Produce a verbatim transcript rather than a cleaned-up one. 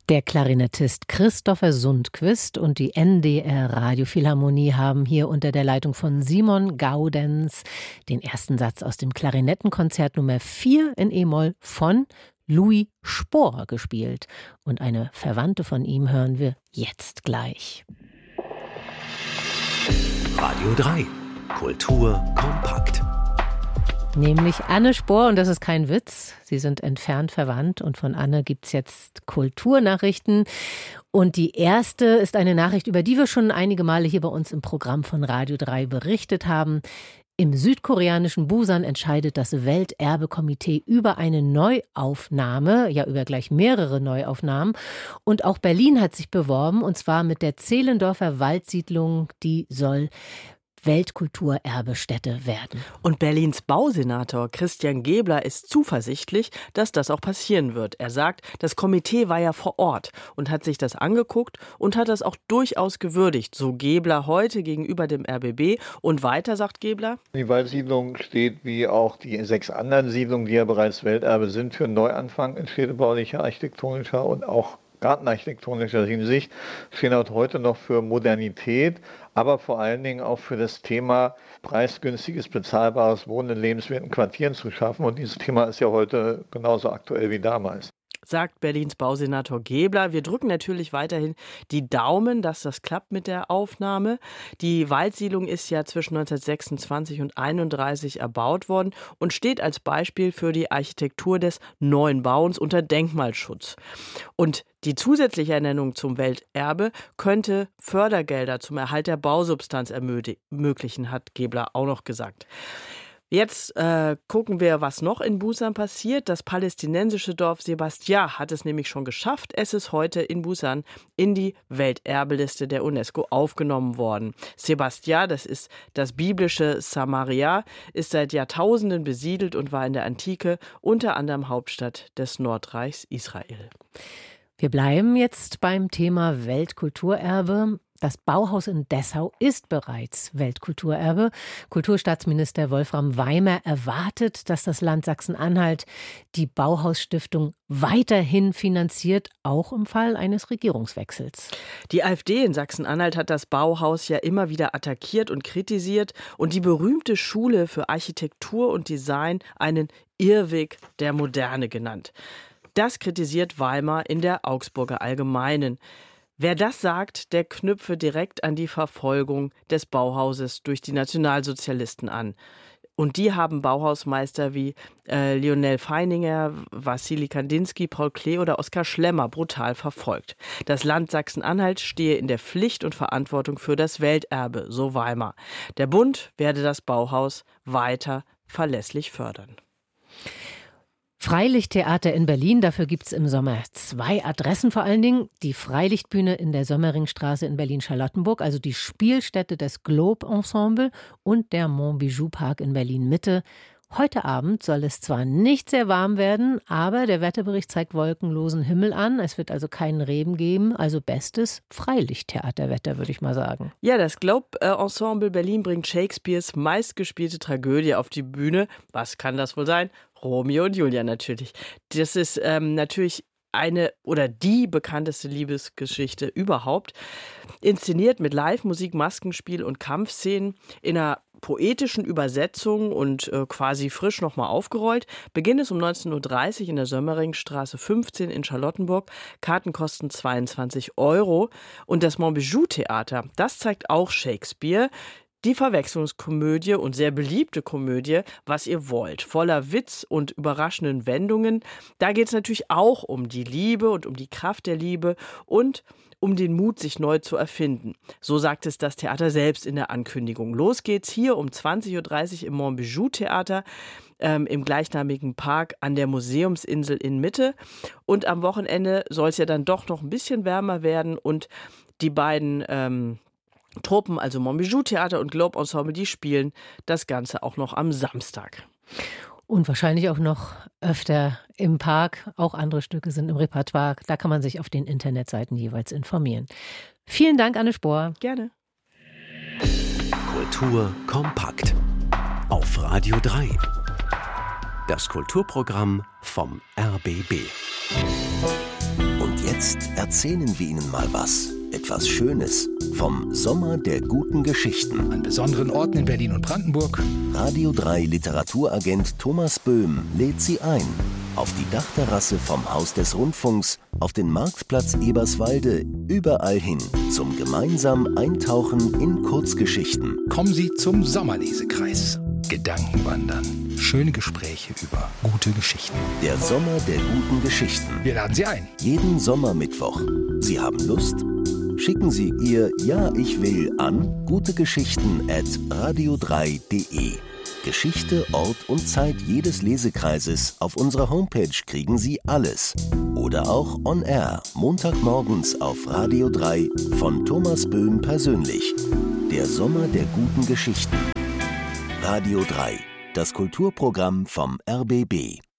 Der Klarinettist Christopher Sundquist und die N D R Radiophilharmonie haben hier unter der Leitung von Simon Gaudenz den ersten Satz aus dem Klarinettenkonzert Nummer vier in E-Moll von Louis Spohr gespielt. Und eine Verwandte von ihm hören wir jetzt gleich. Radio drei. Kultur kompakt. Nämlich Anne Spohr, und das ist kein Witz. Sie sind entfernt verwandt und von Anne gibt's jetzt Kulturnachrichten. Und die erste ist eine Nachricht, über die wir schon einige Male hier bei uns im Programm von Radio drei berichtet haben. Im südkoreanischen Busan entscheidet das Welterbekomitee über eine Neuaufnahme, ja über gleich mehrere Neuaufnahmen. Und auch Berlin hat sich beworben, und zwar mit der Zehlendorfer Waldsiedlung, die soll Weltkulturerbestätte werden. Und Berlins Bausenator Christian Gebler ist zuversichtlich, dass das auch passieren wird. Er sagt, das Komitee war ja vor Ort und hat sich das angeguckt und hat das auch durchaus gewürdigt. So Gebler heute gegenüber dem R B B. Und weiter sagt Gebler: Die Waldsiedlung steht, wie auch die sechs anderen Siedlungen, die ja bereits Welterbe sind, für einen Neuanfang in städtebaulicher, architektonischer und auch gartenarchitektonischer Hinsicht, stehen auch heute noch für Modernität, aber vor allen Dingen auch für das Thema preisgünstiges, bezahlbares Wohnen in lebenswerten Quartieren zu schaffen. Und dieses Thema ist ja heute genauso aktuell wie damals. Sagt Berlins Bausenator Gebler. Wir drücken natürlich weiterhin die Daumen, dass das klappt mit der Aufnahme. Die Waldsiedlung ist ja zwischen neunzehnhundertsechsundzwanzig und einunddreißig erbaut worden und steht als Beispiel für die Architektur des neuen Bauens unter Denkmalschutz. Und die zusätzliche Ernennung zum Welterbe könnte Fördergelder zum Erhalt der Bausubstanz ermöglichen, hat Gebler auch noch gesagt. Jetzt äh, gucken wir, was noch in Busan passiert. Das palästinensische Dorf Sebastia hat es nämlich schon geschafft. Es ist heute in Busan in die Welterbeliste der UNESCO aufgenommen worden. Sebastia, das ist das biblische Samaria, ist seit Jahrtausenden besiedelt und war in der Antike unter anderem Hauptstadt des Nordreichs Israel. Wir bleiben jetzt beim Thema Weltkulturerbe. Das Bauhaus in Dessau ist bereits Weltkulturerbe. Kulturstaatsminister Wolfram Weimer erwartet, dass das Land Sachsen-Anhalt die Bauhausstiftung weiterhin finanziert, auch im Fall eines Regierungswechsels. Die AfD in Sachsen-Anhalt hat das Bauhaus ja immer wieder attackiert und kritisiert und die berühmte Schule für Architektur und Design einen Irrweg der Moderne genannt. Das kritisiert Weimar in der Augsburger Allgemeinen. Wer das sagt, der knüpfe direkt an die Verfolgung des Bauhauses durch die Nationalsozialisten an. Und die haben Bauhausmeister wie äh, Lionel Feininger, Wassili Kandinsky, Paul Klee oder Oskar Schlemmer brutal verfolgt. Das Land Sachsen-Anhalt stehe in der Pflicht und Verantwortung für das Welterbe, so Weimar. Der Bund werde das Bauhaus weiter verlässlich fördern. Freilichttheater in Berlin, dafür gibt es im Sommer zwei Adressen vor allen Dingen. Die Freilichtbühne in der Sommeringstraße in Berlin-Charlottenburg, also die Spielstätte des Globe Ensemble, und der Montbijou Park in Berlin-Mitte. Heute Abend soll es zwar nicht sehr warm werden, aber der Wetterbericht zeigt wolkenlosen Himmel an. Es wird also keinen Regen geben, also bestes Freilichttheaterwetter, würde ich mal sagen. Ja, das Globe Ensemble Berlin bringt Shakespeares meistgespielte Tragödie auf die Bühne. Was kann das wohl sein? Romeo und Julia natürlich. Das ist ähm, natürlich eine oder die bekannteste Liebesgeschichte überhaupt. Inszeniert mit Live-Musik, Maskenspiel und Kampfszenen in einer poetischen Übersetzung und äh, quasi frisch nochmal aufgerollt. Beginn ist um neunzehn Uhr dreißig in der Sömmeringstraße fünfzehn in Charlottenburg. Karten kosten zweiundzwanzig Euro. Und das Montbijou Theater, das zeigt auch Shakespeare. Die Verwechslungskomödie und sehr beliebte Komödie, Was ihr wollt, voller Witz und überraschenden Wendungen. Da geht es natürlich auch um die Liebe und um die Kraft der Liebe und um den Mut, sich neu zu erfinden. So sagt es das Theater selbst in der Ankündigung. Los geht's hier um zwanzig Uhr dreißig im Montbijou Theater ähm, im gleichnamigen Park an der Museumsinsel in Mitte. Und am Wochenende soll es ja dann doch noch ein bisschen wärmer werden und die beiden ähm, Truppen, also Montbijou Theater und Globe Ensemble, die spielen das Ganze auch noch am Samstag. Und wahrscheinlich auch noch öfter im Park. Auch andere Stücke sind im Repertoire. Da kann man sich auf den Internetseiten jeweils informieren. Vielen Dank, Anne Spohr. Gerne. Kultur kompakt. Auf Radio drei. Das Kulturprogramm vom R B B. Und jetzt Jetzt erzählen wir Ihnen mal was. Etwas Schönes vom Sommer der guten Geschichten. An besonderen Orten in Berlin und Brandenburg. Radio drei Literaturagent Thomas Böhm lädt Sie ein. Auf die Dachterrasse vom Haus des Rundfunks, auf den Marktplatz Eberswalde, überall hin zum gemeinsamen Eintauchen in Kurzgeschichten. Kommen Sie zum Sommerlesekreis. Gedankenwandern. Schöne Gespräche über gute Geschichten. Der Sommer der guten Geschichten. Wir laden Sie ein. Jeden Sommermittwoch. Sie haben Lust? Schicken Sie Ihr Ja, ich will an gutegeschichten at radio drei punkt de. Geschichte, Ort und Zeit jedes Lesekreises auf unserer Homepage kriegen Sie alles. Oder auch on air, Montagmorgens auf Radio drei von Thomas Böhm persönlich. Der Sommer der guten Geschichten. Radio drei, das Kulturprogramm vom R B B.